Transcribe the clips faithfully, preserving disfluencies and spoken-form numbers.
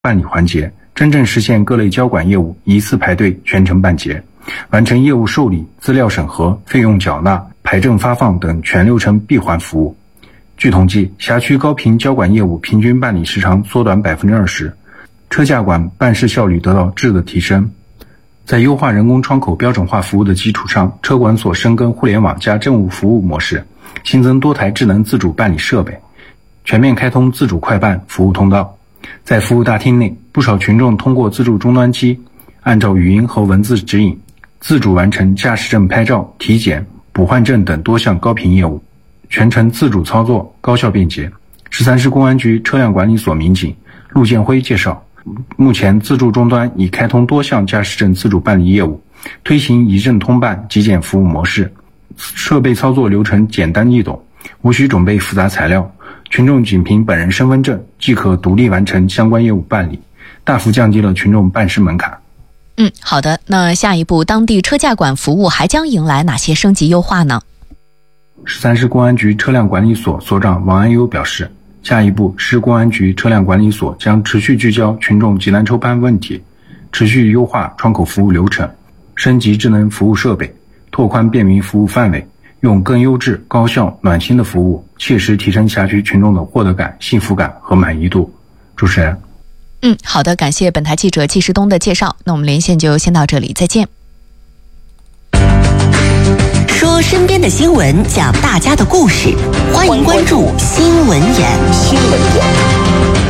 办理环节，真正实现各类交管业务一次排队全程办结，完成业务受理、资料审核、费用缴纳、牌证发放等全流程闭环服务。据统计，辖区高频交管业务平均办理时长缩短 百分之二十， 车驾管办事效率得到质的提升。在优化人工窗口标准化服务的基础上，车管所深耕互联网加政务服务模式，新增多台智能自主办理设备，全面开通自主快办服务通道。在服务大厅内，不少群众通过自助终端机，按照语音和文字指引，自主完成驾驶证拍照、体检、补换证等多项高频业务，全程自主操作，高效便捷。十三市公安局车辆管理所民警陆建辉介绍，目前自助终端已开通多项驾驶证自主办理业务，推行一证通办极简服务模式，设备操作流程简单易懂，无需准备复杂材料，群众仅凭本人身份证即可独立完成相关业务办理，大幅降低了群众办事门槛。 嗯，好的。那下一步，当地车驾管服务还将迎来哪些升级优化呢？ 十三市公安局车辆管理所所长王安优表示，下一步，市公安局车辆管理所将持续聚焦群众急难抽办问题，持续优化窗口服务流程，升级智能服务设备，拓宽便民服务范围，用更优质、高效、暖心的服务，切实提升辖区群众的获得感、幸福感和满意度。主持人。 嗯，好的，感谢本台记者季时东的介绍。那我们连线就先到这里，再见。 说身边的新闻，讲大家的故事，欢迎关注新闻眼。新闻眼。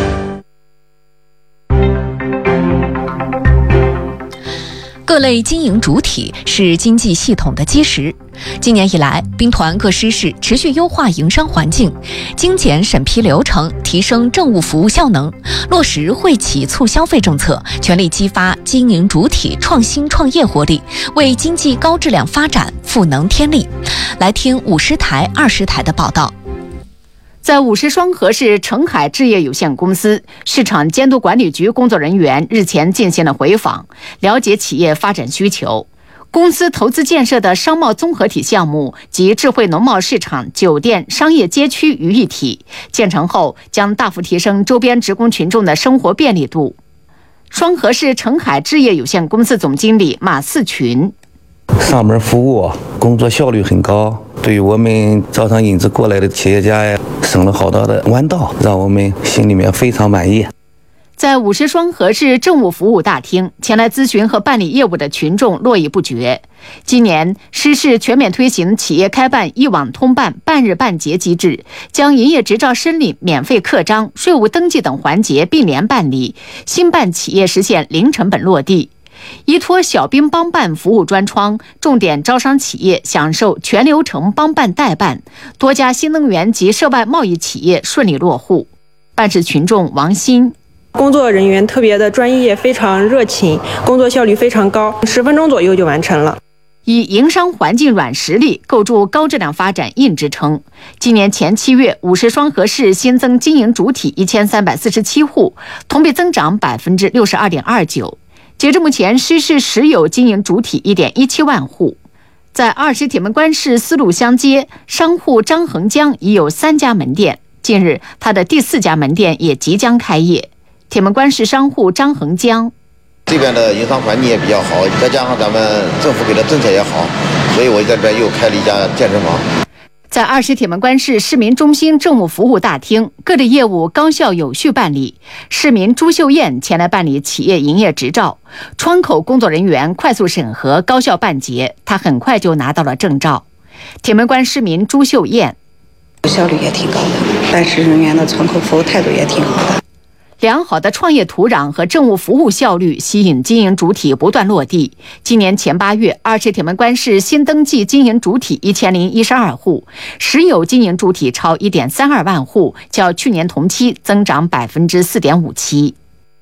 各类经营主体是经济系统的基石。今年以来，兵团各师市持续优化营商环境，精简审批流程，提升政务服务效能，落实惠企促消费政策，全力激发经营主体创新创业活力，为经济高质量发展赋能添力。来听五十台、二十台的报道。 在五十双河市澄海置业有限公司，市场监督管理局工作人员日前进行了回访，了解企业发展需求。公司投资建设的商贸综合体项目及智慧农贸市场、酒店、商业街区于一体，建成后将大幅提升周边职工群众的生活便利度。双河市澄海置业有限公司总经理马四群。 上门服务，工作效率很高，对于我们招商引资过来的企业家呀，省了好多的弯道，让我们心里面非常满意。 在五十双河市政务服务大厅，前来咨询和办理业务的群众络绎不绝。今年，市市全面推行企业开办一网通办、半日办结机制，将营业执照申领、免费刻章、税务登记等环节并联办理，新办企业实现零成本落地。依托小兵帮办服务专窗，重点招商企业享受全流程帮办代办，多家新能源及涉外贸易企业顺利落户。办事群众王鑫。 工作人员特别的专业，非常热情，工作效率非常高，十分钟左右就完成了。 以营商环境软实力构筑高质量发展硬支撑。今年前七月，五十双河市新增经营主体一千三百四十七户，同比增长百分之六十二点二九。截至目前，市市实有经营主体 一点一七万户。在二十铁门关市丝路乡街，商户张恒江已有三家门店，近日他的第四家门店也即将开业。铁门关市商户张恒江， 这边的营商环境也比较好，再加上咱们政府给的政策也好，所以我在这边又开了一家健身房。 在二十铁门关市市民中心政务服务大厅，各类业务高效有序办理。市民朱秀燕前来办理企业营业执照，窗口工作人员快速审核，高效办结，她很快就拿到了证照。铁门关市民朱秀燕， 效率也挺高的，办事人员的窗口服务态度也挺好的。 良好的创业土壤和政务服务效率吸引经营主体不断落地。今年前八月，二十铁门关市新登记经营主体一千零一十二户，实有经营主体超一点三二万户，较去年同期增长百分之四点五七。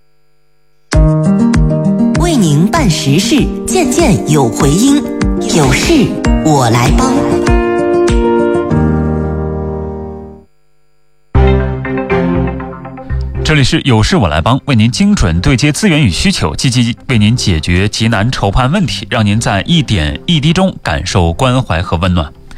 为您办实事，件件有回音，有事我来帮。 这里是有事我来帮，为您精准对接资源与需求，积极为您解决急难筹判问题，让您在一点一滴中感受关怀和温暖。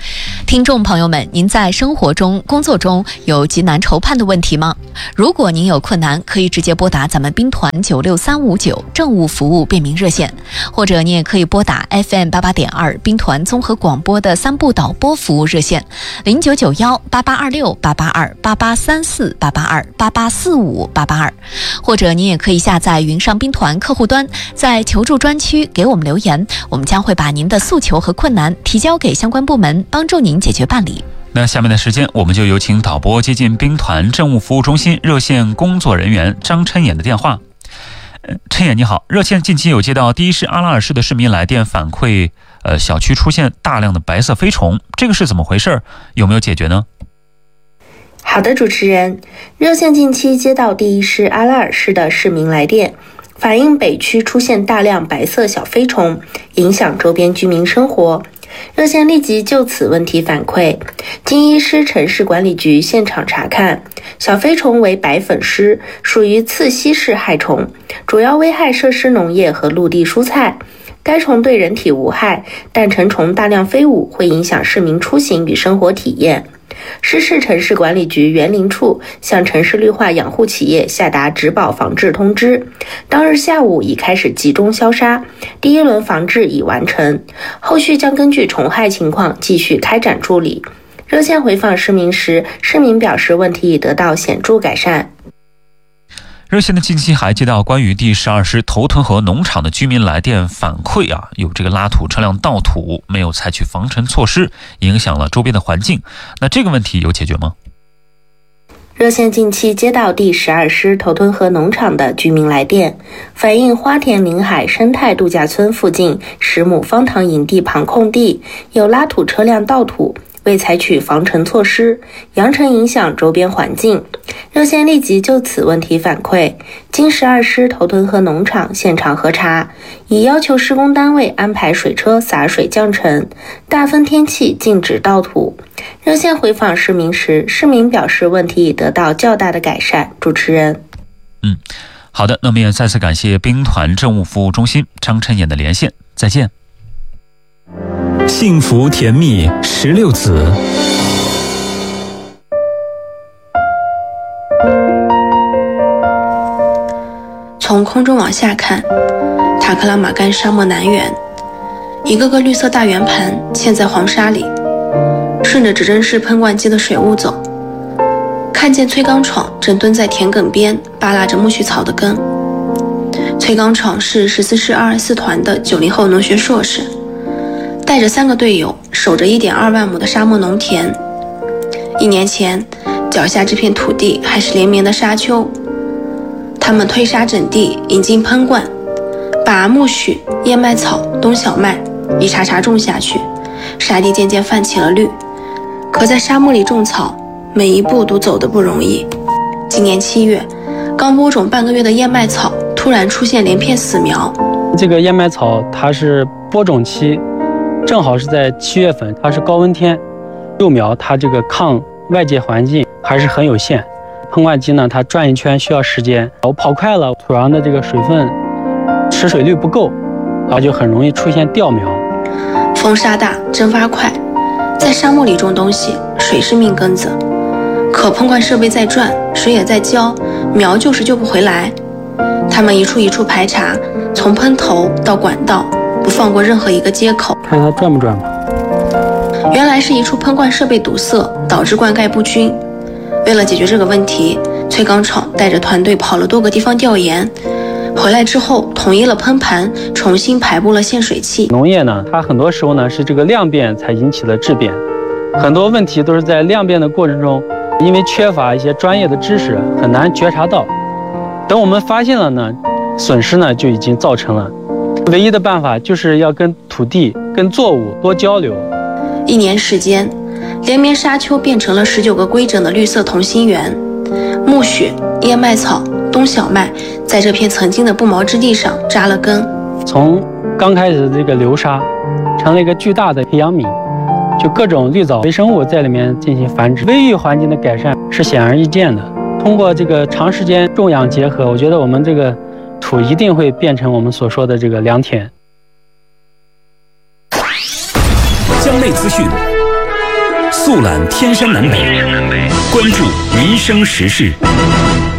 听众朋友们，您在生活中、工作中有急难愁盼的问题吗？如果您有困难，可以直接拨打咱们兵团九六三五九政务服务便民热线，或者你也可以拨打 F M 八八点二兵团综合广播的三部导播服务热线零九九幺八八二六八八二八八三四八八二八八四五八八二，或者您也可以下载云上兵团客户端，在求助专区给我们留言，我们将会把您的诉求和困难提交给相关部门，帮助您解决办理。 那下面的时间，我们就有请导播接进兵团政务服务中心热线工作人员张琛衍的电话。呃，琛衍你好，热线近期有接到第一师阿拉尔市的市民来电反馈，呃，小区出现大量的白色飞虫，这个是怎么回事？有没有解决呢？ 好的，主持人，热线近期接到第一师阿拉尔市的市民来电，反映北区出现大量白色小飞虫，影响周边居民生活。热线立即就此问题反馈，经一师城市管理局现场查看，小飞虫为白粉虱，属于刺吸式害虫，主要危害设施农业和陆地蔬菜。该虫对人体无害，但成虫大量飞舞会影响市民出行与生活体验。市市城市管理局园林处向城市绿化养护企业下达植保防治通知，当日下午已开始集中消杀，第一轮防治已完成，后续将根据虫害情况继续开展处理。热线回访市民时，市民表示问题已得到显著改善。 热线的近期还接到关于第十二师头屯河农场的居民来电反馈啊，有这个拉土车辆倒土，没有采取防尘措施，影响了周边的环境。那这个问题有解决吗？ 热线近期接到第十二师头屯河农场的居民来电，反映花田临海生态度假村附近十亩方塘营地旁空地有拉土车辆倒土，未采取防尘措施，扬尘影响周边环境。热线立即就此问题反馈，经十二师头屯河农场现场核查，已要求施工单位安排水车洒水降尘，大风天气禁止倒土。热线回访市民时，市民表示问题已得到较大的改善。主持人， 嗯，好的，那么也再次感谢兵团政务服务中心张琛衍的连线，再见。 幸福甜蜜十六子。 从空中往下看，塔克拉玛干沙漠南缘，一个个绿色大圆盘嵌在黄沙里，顺着指针式喷灌机的水雾走，看见崔刚闯正蹲在田埂边扒拉着苜蓿草的根。崔刚闯是十四师二二四团的九零后农学硕士，带着三个队友守着一点二万亩的沙漠农田。一年前，脚下这片土地还是连绵的沙丘，他们推沙整地，引进喷灌，把苜蓿、燕麦草、冬小麦一茬茬种下去，沙地渐渐泛起了绿。可在沙漠里种草，每一步都走得不容易。今年七月，刚播种半个月的燕麦草突然出现连片死苗。 这个燕麦草它是播种期，正好是在七月份，它是高温天，幼苗它这个抗外界环境还是很有限。喷灌机呢，它转一圈需要时间，我跑快了，土壤的这个水分持水率不够，然后就很容易出现掉苗。 风沙大，蒸发快，在沙漠里种东西，水是命根子。可喷灌设备在转，水也在浇，苗就是救不回来。他们一处一处排查，从喷头到管道，不放过任何一个接口。 看它转不转吧。 原来是一处喷灌设备堵塞，导致灌溉不均。为了解决这个问题，崔刚闯带着团队跑了多个地方调研，回来之后统一了喷盘，重新排布了限水器。 农业呢，它很多时候呢是这个量变才引起了质变，很多问题都是在量变的过程中，因为缺乏一些专业的知识，很难觉察到。等我们发现了呢，损失呢就已经造成了。唯一的办法就是要跟土地、跟作物多交流。 一年时间，连绵沙丘变成了十九个规整的绿色同心圆，苜蓿、燕麦草、冬小麦在这片曾经的不毛之地上扎了根。 从刚开始的这个流沙，成了一个巨大的培养皿，就各种绿藻微生物在里面进行繁殖，微育环境的改善是显而易见的。通过这个长时间种养结合，我觉得我们这个土一定会变成我们所说的这个良田。 江内资讯， 速览天山南北，关注民生时事。